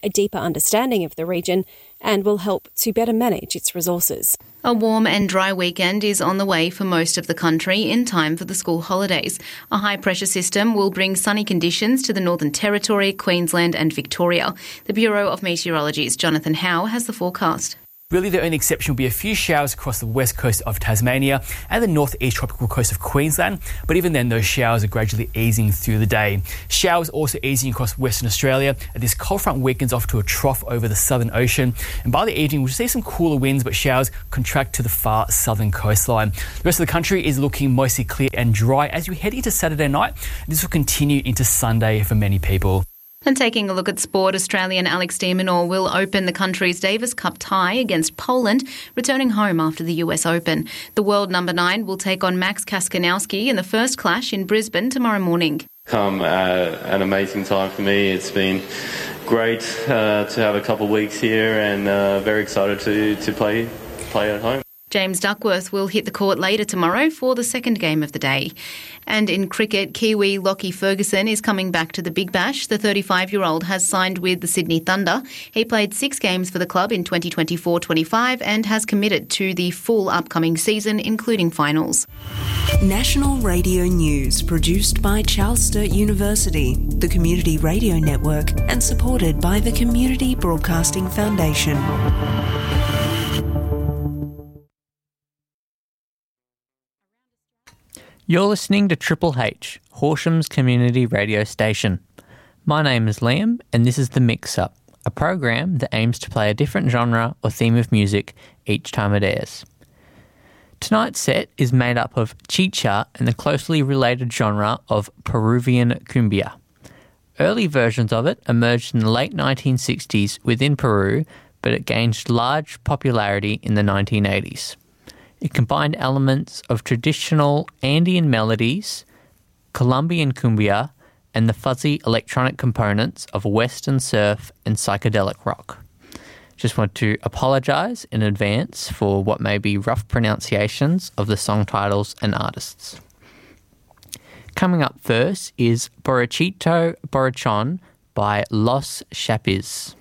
a deeper understanding of the region and will help to better manage its resources. A warm and dry weekend is on the way for most of the country in time for the school holidays. A high-pressure system will bring sunny conditions to the Northern Territory, Queensland and Victoria. The Bureau of Meteorology's Jonathan Howe has the forecast. Really, the only exception will be a few showers across the west coast of Tasmania and the northeast tropical coast of Queensland, but even then those showers are gradually easing through the day. Showers also easing across Western Australia, and this cold front weakens off to a trough over the Southern Ocean, and by the evening we'll see some cooler winds, but showers contract to the far southern coastline. The rest of the country is looking mostly clear and dry as we head into Saturday night. This will continue into Sunday for many people. And taking a look at sport, Australian Alex de Minaur will open the country's Davis Cup tie against Poland, returning home after the US Open. The world number 9 will take on Max Kaskanowski in the first clash in Brisbane tomorrow morning. Come an amazing time for me. It's been great to have a couple of weeks here and very excited to play at home. James Duckworth will hit the court later tomorrow for the second game of the day. And in cricket, Kiwi Lockie Ferguson is coming back to the Big Bash. The 35-year-old has signed with the Sydney Thunder. He played 6 games for the club in 2024-25 and has committed to the full upcoming season, including finals. National Radio News, produced by Charles Sturt University, the Community Radio Network, and supported by the Community Broadcasting Foundation. You're listening to Triple H, Horsham's community radio station. My name is Liam, and this is The Mix-Up, a program that aims to play a different genre or theme of music each time it airs. Tonight's set is made up of chicha and the closely related genre of Peruvian cumbia. Early versions of it emerged in the late 1960s within Peru, but it gained large popularity in the 1980s. It combined elements of traditional Andean melodies, Colombian cumbia, and the fuzzy electronic components of Western surf and psychedelic rock. Just want to apologise in advance for what may be rough pronunciations of the song titles and artists. Coming up first is Borrachito Borrachon by Los Chapis.